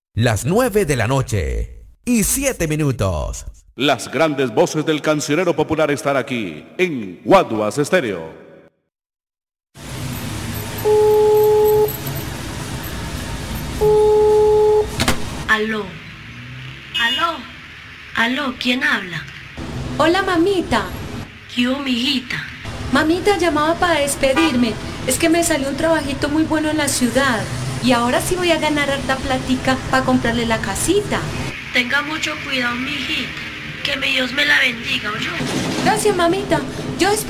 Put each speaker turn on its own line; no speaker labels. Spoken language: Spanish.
Las 9:07
Las grandes voces del cancionero popular están aquí, en Guaduas Estéreo.
Aló, aló, aló, ¿quién habla?
Hola, mamita.
Yo, mijita.
Mamita, llamaba para despedirme. Es que me salió un trabajito muy bueno en la ciudad. Y ahora sí voy a ganar harta platica para comprarle la casita.
Tenga mucho cuidado, mijita. Que mi Dios me la bendiga, ¿oyó?
Gracias, mamita. Yo después